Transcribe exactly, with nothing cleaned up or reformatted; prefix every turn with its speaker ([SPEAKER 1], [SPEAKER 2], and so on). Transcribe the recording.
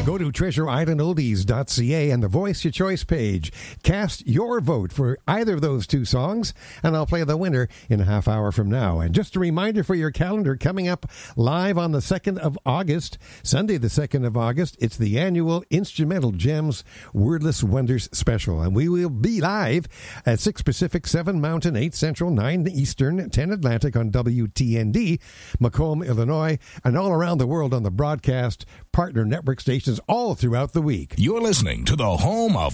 [SPEAKER 1] Go to treasure island oldies dot c a and the Voice Your Choice page. Cast your vote for either of those two songs, and I'll play the winner in a half hour from now. And just a reminder for your calendar, coming up live on the second of August, Sunday the second of August, it's the annual Instrumental Gems Wordless Wonders Special. And we will be live at six Pacific, seven Mountain, eight Central, nine Eastern, ten Atlantic on W T N D, Macomb, Illinois, and all around the world on the broadcast partner network stations all throughout the week.
[SPEAKER 2] You're listening to the home of